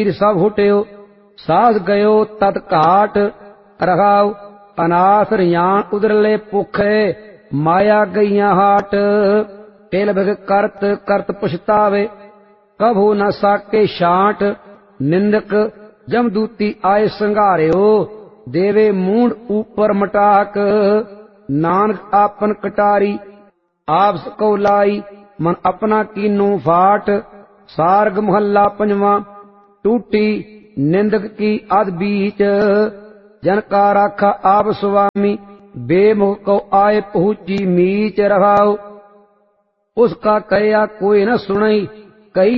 शरीर सब हुट्यो, सास गयो तत घाट। रखाओ अनाथ रियाण उदरले भुखे, माया गईया हाट। तिल बिग करत करत पछतावे, कभू न साके छांट। निंदक जमदूती आए संघारियो, देवे मूंड ऊपर मटाक। नानक आपन कटारी आपस को लाई, मन अपना कीनो फाट। सारग महला पंजवा। टूटी निंदक की अध बीच, जन का राखा आप स्वामी। बेमुख को आए पहुंची मीच। रहाओ उसका कहया कोई न सुनई, कई